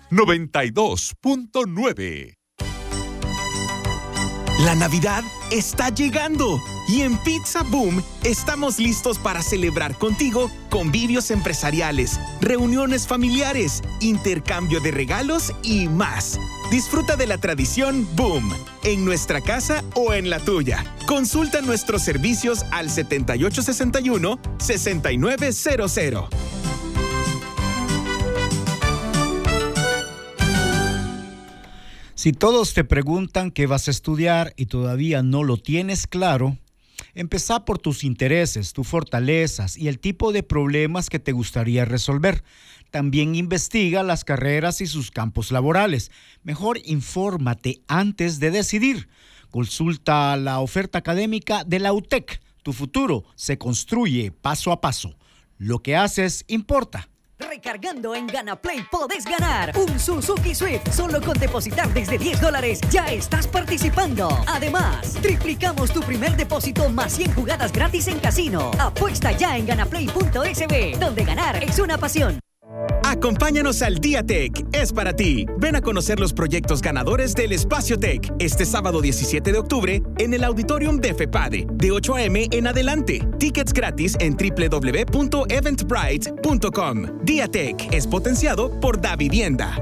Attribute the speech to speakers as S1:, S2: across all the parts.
S1: 92.9.
S2: La Navidad está llegando y en Pizza Boom estamos listos para celebrar contigo convivios empresariales, reuniones familiares, intercambio de regalos y más. Disfruta de la tradición Boom en nuestra casa o en la tuya. Consulta nuestros servicios al 7861-6900.
S3: Si todos te preguntan qué vas a estudiar y todavía no lo tienes claro, empezá por tus intereses, tus fortalezas y el tipo de problemas que te gustaría resolver. También investiga las carreras y sus campos laborales. Mejor infórmate antes de decidir. Consulta la oferta académica de la UTEC. Tu futuro se construye paso a paso. Lo que haces importa.
S4: Recargando en GanaPlay podés ganar un Suzuki Swift. Solo con depositar desde $10 ya estás participando. Además, triplicamos tu primer depósito más 100 jugadas gratis en casino. Apuesta ya en ganaplay.sb, donde ganar es una pasión.
S2: Acompáñanos al Día Tech, es para ti. Ven a conocer los proyectos ganadores del Espacio Tech este sábado 17 de octubre en el Auditorium de FEPADE, de 8 a.m. en adelante. Tickets gratis en www.eventbrite.com. Día Tech es potenciado por Davivienda.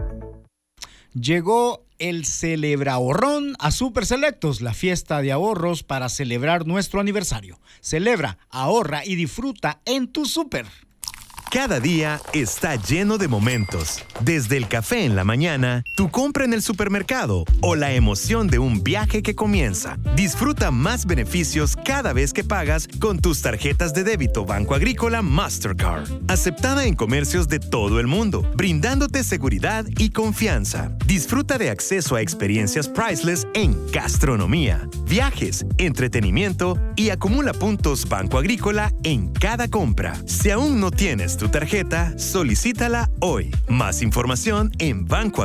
S3: Llegó el Celebrahorrón a Super Selectos, la fiesta de ahorros para celebrar nuestro aniversario. Celebra, ahorra y disfruta en tu súper.
S5: Cada día está lleno de momentos. Desde el café en la mañana, tu compra en el supermercado o la emoción de un viaje que comienza. Disfruta más beneficios cada vez que pagas con tus tarjetas de débito Banco Agrícola Mastercard. Aceptada en comercios de todo el mundo, brindándote seguridad y confianza. Disfruta de acceso a experiencias priceless en gastronomía, viajes, entretenimiento y acumula puntos Banco Agrícola en cada compra. Si aún no tienes tu tarjeta, solicítala hoy. Más información en Banco